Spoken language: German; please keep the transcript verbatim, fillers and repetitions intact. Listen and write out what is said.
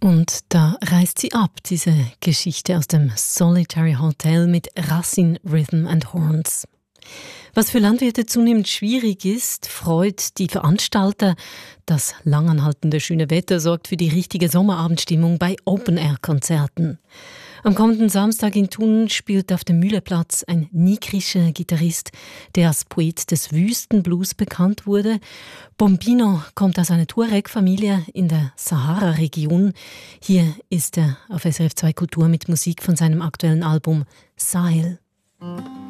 Und da reist sie ab, diese Geschichte aus dem Solitary Hotel mit Racine Rhythm and Horns. Was für Landwirte zunehmend schwierig ist, freut die Veranstalter. Das langanhaltende schöne Wetter sorgt für die richtige Sommerabendstimmung bei Open-Air-Konzerten. Am kommenden Samstag in Thun spielt auf dem Mühleplatz ein nigrischer Gitarrist, der als Poet des Wüstenblues bekannt wurde. Bombino kommt aus einer Tuareg-Familie in der Sahara-Region. Hier ist er auf S R F zwei Kultur mit Musik von seinem aktuellen Album Sahel.